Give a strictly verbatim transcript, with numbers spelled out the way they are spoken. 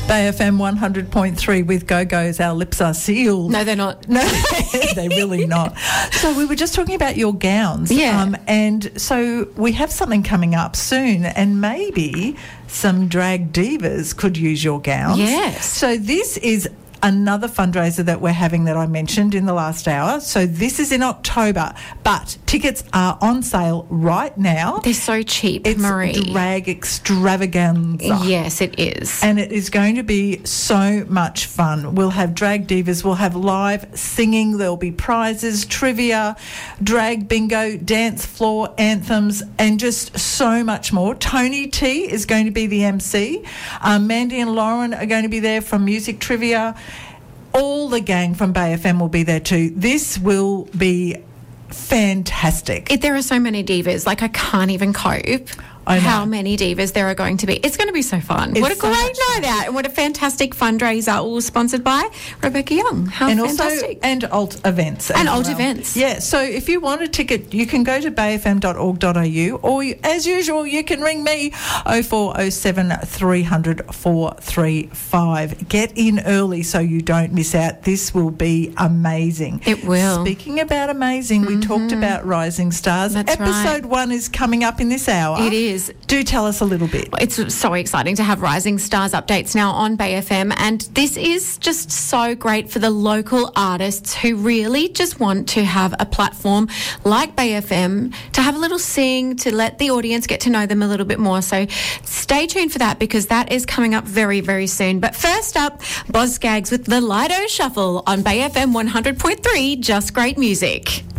Bay F M one hundred point three with Go-Go's. Our lips are sealed. No, they're not. No, they're really not. So we were just talking about your gowns. Yeah. Um, and so we have something coming up soon, and maybe some drag divas could use your gowns. Yes. So this is another fundraiser that we're having that I mentioned in the last hour. So this is in October, but tickets are on sale right now. They're so cheap, It's Marie. drag extravaganza. Yes, it is. And it is going to be so much fun. We'll have drag divas, we'll have live singing, there'll be prizes, trivia, drag bingo, dance floor anthems, and just so much more. Tony T is going to be the M C. Um, Mandy and Lauren are going to be there from Music Trivia. All the gang from Bay F M will be there too. This will be fantastic. It, there are so many divas. Like, I can't even cope. I know. How many divas there are going to be. It's going to be so fun. It's what a so great much night out, and what a fantastic fundraiser, all sponsored by Rebecca Young. How and fantastic. also and alt events as And alt well. events. Yeah, so if you want a ticket, you can go to bay f m dot org dot a u, or you, as usual, you can ring me oh four oh seven three hundred four three five. Get in early so you don't miss out. This will be amazing. It will. Speaking about amazing, we talked about Rising Stars. That's Episode right. one is coming up in this hour. It is. Do tell us a little bit. It's so exciting to have Rising Stars updates now on Bay F M, and this is just so great for the local artists who really just want to have a platform like Bay F M to have a little sing, to let the audience get to know them a little bit more. So stay tuned for that, because that is coming up very, very soon. But first up, Boz Skaggs with the Lido Shuffle on Bay F M one hundred point three, Just Great Music.